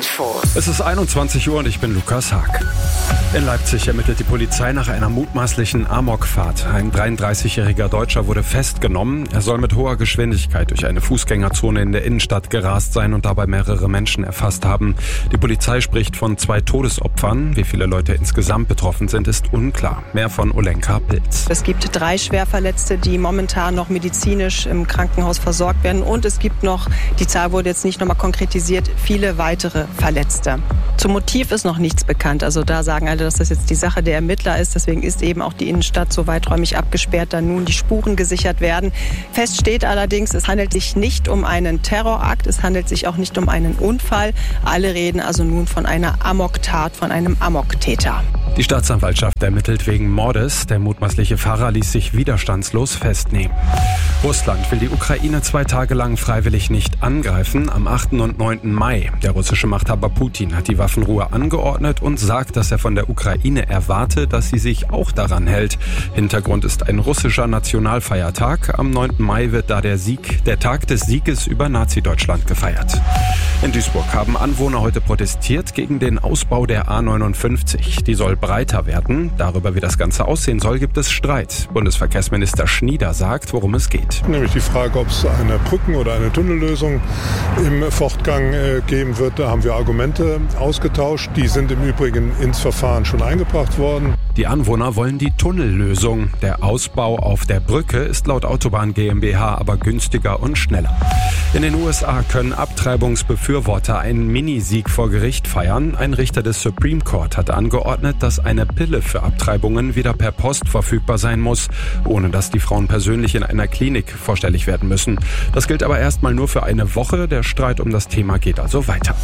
Infos. Es ist 21 Uhr und ich bin Lukas Haag. In Leipzig ermittelt die Polizei nach einer mutmaßlichen Amokfahrt. Ein 33-jähriger Deutscher wurde festgenommen. Er soll mit hoher Geschwindigkeit durch eine Fußgängerzone in der Innenstadt gerast sein und dabei mehrere Menschen erfasst haben. Die Polizei spricht von 2 Todesopfern. Wie viele Leute insgesamt betroffen sind, ist unklar. Mehr von Olenka Pilz. Es gibt 3 Schwerverletzte, die momentan noch medizinisch im Krankenhaus versorgt werden. Und es gibt noch, die Zahl wurde jetzt nicht nochmal konkretisiert, viele weitere Verletzte. Zum Motiv ist noch nichts bekannt. Also da sagen alle, dass das jetzt die Sache der Ermittler ist. Deswegen ist eben auch die Innenstadt so weiträumig abgesperrt, da nun die Spuren gesichert werden. Fest steht allerdings, es handelt sich nicht um einen Terrorakt, es handelt sich auch nicht um einen Unfall. Alle reden also nun von einer Amoktat, von einem Amoktäter. Die Staatsanwaltschaft ermittelt wegen Mordes. Der mutmaßliche Fahrer ließ sich widerstandslos festnehmen. Russland will die Ukraine 2 Tage lang freiwillig nicht angreifen, am 8. und 9. Mai. Der russische Machthaber Putin hat die Waffenruhe angeordnet und sagt, dass er von der Ukraine erwarte, dass sie sich auch daran hält. Hintergrund ist ein russischer Nationalfeiertag. Am 9. Mai wird da der Tag des Sieges über Nazi-Deutschland gefeiert. In Duisburg haben Anwohner heute protestiert gegen den Ausbau der A59. Die soll breiter werden. Darüber, wie das Ganze aussehen soll, gibt es Streit. Bundesverkehrsminister Schnieder sagt, worum es geht. Nämlich die Frage, ob es eine Brücken- oder eine Tunnellösung im Fortgang geben wird. Da haben wir Argumente ausgetauscht. Die sind im Übrigen ins Verfahren schon eingebracht worden. Die Anwohner wollen die Tunnellösung. Der Ausbau auf der Brücke ist laut Autobahn GmbH aber günstiger und schneller. In den USA können Abtreibungsbefürworter einen Minisieg vor Gericht feiern. Ein Richter des Supreme Court hat angeordnet, dass eine Pille für Abtreibungen wieder per Post verfügbar sein muss, ohne dass die Frauen persönlich in einer Klinik vorstellig werden müssen. Das gilt aber erstmal nur für eine Woche. Der Streit um das Thema geht also weiter.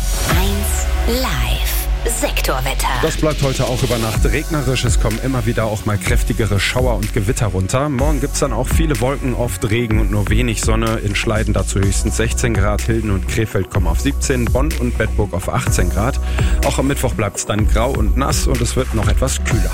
1 Live. Sektorwetter. Das bleibt heute auch über Nacht regnerisch. Es kommen immer wieder auch mal kräftigere Schauer und Gewitter runter. Morgen gibt's dann auch viele Wolken, oft Regen und nur wenig Sonne. In Schleiden dazu höchstens 16 Grad. Hilden und Krefeld kommen auf 17, Bonn und Bedburg auf 18 Grad. Auch am Mittwoch bleibt's dann grau und nass und es wird noch etwas kühler.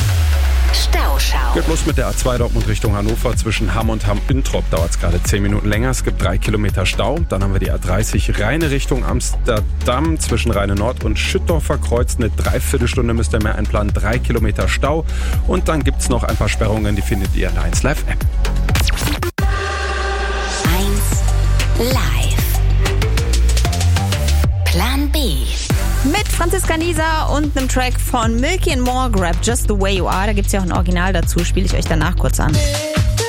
Stauschau. Geht los mit der A2 Dortmund Richtung Hannover. Zwischen Hamm und Hamm-Üntrop dauert es gerade 10 Minuten länger. Es gibt 3 Kilometer Stau. Dann haben wir die A30 Rheine Richtung Amsterdam. Zwischen Rheine Nord und Schüttorfer Kreuz eine Dreiviertelstunde müsst ihr mehr einplanen. 3 Kilometer Stau. Und dann gibt es noch ein paar Sperrungen, die findet ihr in der 1 Live App. 1 Live. Plan B. Mit Franziska Nieser und einem Track von Milky & More, Grab Just the Way You Are. Da gibt es ja auch ein Original dazu, spiele ich euch danach kurz an.